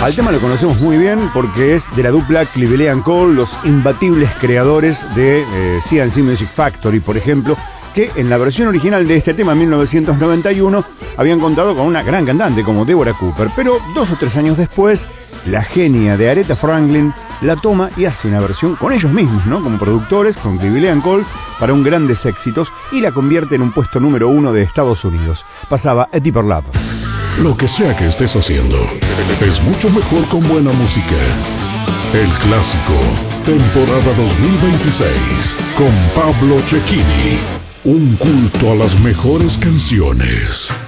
Al tema lo conocemos muy bien porque es de la dupla Cleveland Cole, los imbatibles creadores de C&C Music Factory, por ejemplo, que en la versión original de este tema, en 1991, habían contado con una gran cantante como Deborah Cooper, pero 2 o 3 años después, la genia de Aretha Franklin la toma y hace una versión con ellos mismos, ¿no? Como productores, con Cleveland Cole, para un grandes éxitos, y la convierte en un puesto número 1 de Estados Unidos. Pasaba A Deeper Love. Lo que sea que estés haciendo, es mucho mejor con buena música. El Clásico, temporada 2026, con Pablo Cecchini. Un culto a las mejores canciones.